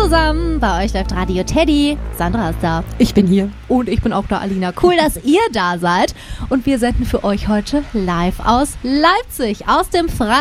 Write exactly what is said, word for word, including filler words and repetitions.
zusammen, bei euch läuft Radio Teddy. Sandra ist da. Ich bin hier und ich bin auch da, Alina. Cool, dass ihr da seid. Und wir senden für euch heute live aus Leipzig, aus dem Freien